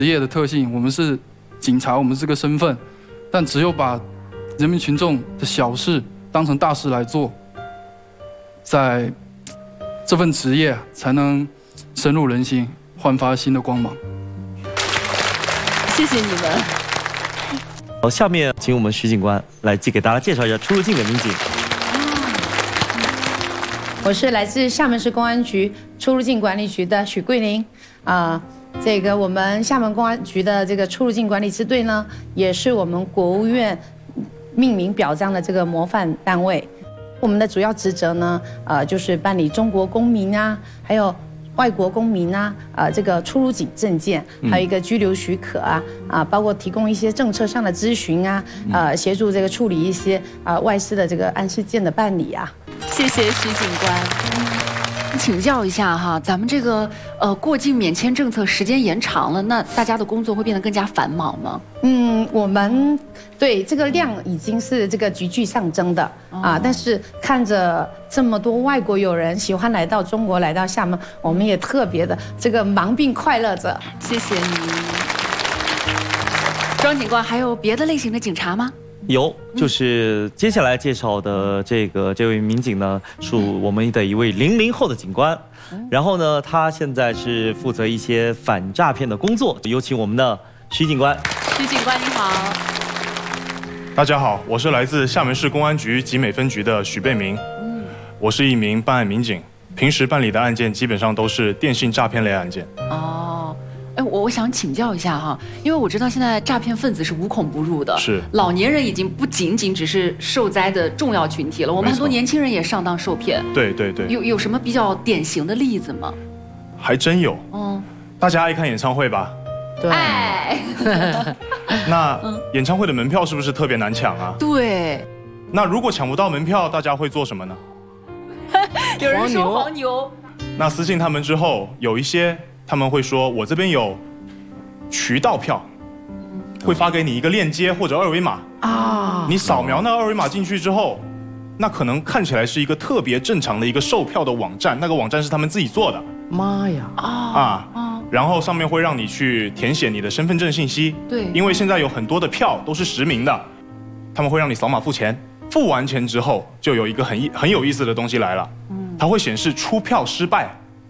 职业的特性，我们是警察，我们是个身份，但只有把人民群众的小事当成大事来做，在这份职业才能深入人心，焕发新的光芒。 谢谢你们。 好，下面请我们徐警官来给大家介绍一下出入境的民警。 我是来自厦门市公安局出入境管理局的许桂玲这个我们厦门公安局的这个出入境管理支队呢，也是我们国务院命名表彰的这个模范单位。我们的主要职责呢，就是办理中国公民啊，还有外国公民啊，这个出入境证件，还有一个居留许可包括提供一些政策上的咨询协助这个处理一些外事的这个案事件的办理啊。 谢谢徐警官。请教一下哈，咱们这个过境免签政策时间延长了，那大家的工作会变得更加繁忙吗？ 我们对这个量已经是这个急剧上增的但是看着这么多外国友人喜欢来到中国，来到厦门，我们也特别的这个忙并快乐着。 谢谢你。庄警官，还有别的类型的警察吗？ 有，就是接下来介绍的这位民警呢，是我们的一位00后的警官，然后呢，他现在是负责一些反诈骗的工作。有请我们的徐警官。 徐警官你好。 大家好，我是来自厦门市公安局集美分局的许贝明，我是一名办案民警，平时办理的案件基本上都是电信诈骗类案件。 我想请教一下哈，因为我知道现在诈骗分子是无孔不入的， 是老年人已经不仅仅只是受灾的重要群体了，我们很多年轻人也上当受骗。 对， 有什么比较典型的例子吗？ 还真有。大家爱看演唱会吧？ 对。 那演唱会的门票是不是特别难抢啊？ 对。 那如果抢不到门票，大家会做什么呢？ 有人说黄牛。 那私信他们之后，有一些他们会说，我这边有渠道票，会发给你一个链接或者二维码你扫描那个二维码进去之后，那可能看起来是一个特别正常的一个售票的网站，那个网站是他们自己做的。 妈呀！ 然后上面会让你去填写你的身份证信息。 对， 因为现在有很多的票都是实名的，他们会让你扫码付钱，付完钱之后就有一个很有意思的东西来了，它会显示出票失败。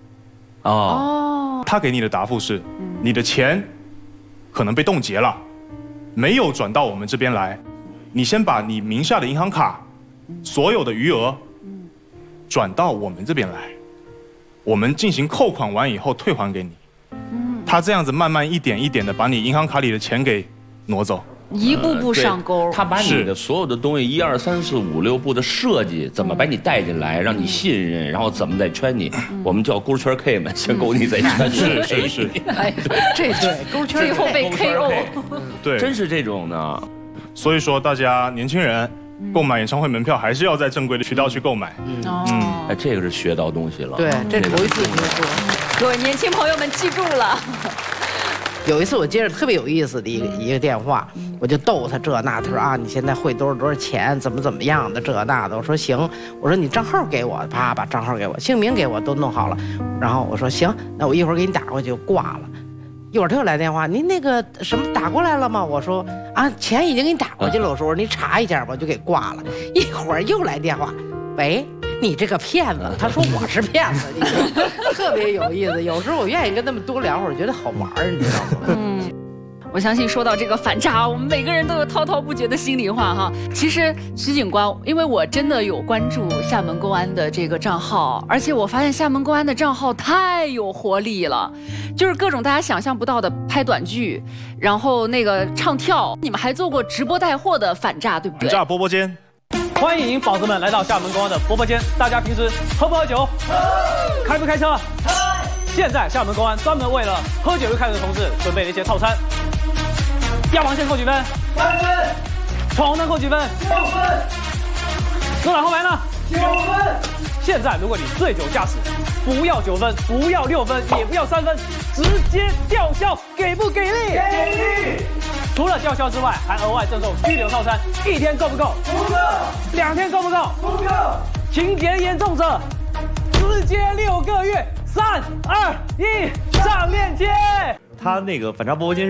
他给你的答复是，你的钱可能被冻结了，没有转到我们这边来，你先把你名下的银行卡所有的余额转到我们这边来，我们进行扣款完以后退还给你。他这样子慢慢一点一点的把你银行卡里的钱给挪走， 一步步上钩。 他把你的所有的东西1、2、3、4、5、6步的设计，怎么把你带进来，让你信任，然后怎么再圈你，我们叫勾圈 K 嘛，先勾你再圈。 是。 哎，这对勾圈最后被 KO。 对， 真是这种的。 所以说，大家年轻人购买演唱会门票还是要在正规的渠道去购买。 哎，这个是学到东西了。 对，这头一次听说。 各位年轻朋友们记住了。 有一次我接着特别有意思的一个电话，我就逗他这那，他说你现在汇多少钱，怎么样的这那的。我说行，我说你账号给我，啪把账号给我，姓名给我都弄好了。然后我说行，那我一会儿给你打过去就挂了。一会儿他又来电话，您那个什么打过来了吗？我说钱已经给你打过去了。我说你查一下吧，就给挂了。一会儿又来电话，喂。你这个骗子，他说我是骗子，你特别有意思。有时候我愿意跟他们多聊会儿，觉得好玩儿，你知道吗？ 我相信说到这个反诈，我们每个人都有滔滔不绝的心里话哈。其实徐警官，因为我真的有关注厦门公安的这个账号，而且我发现厦门公安的账号太有活力了，就是各种大家想象不到的拍短剧，然后那个唱跳，你们还做过直播带货的反诈，对不对？ 反诈波波间。 欢迎宝子们来到厦门公安的波波间。大家平时喝不喝酒？开不开车？现在厦门公安专门为了喝酒又开车的同志准备了一些套餐。压黄线扣几分？3分。闯红灯扣几分？6分。牛奶后排呢？9分。现在如果你醉酒驾驶，不要9分，不要6分，也不要3分，直接吊销，给不给力？给力。除了吊销之外，还额外赠送拘留套餐，1天够不够？不够。2天够不够？不够。情节严重者，直接6个月。3、2、1，上链接。 他那个反诈波波间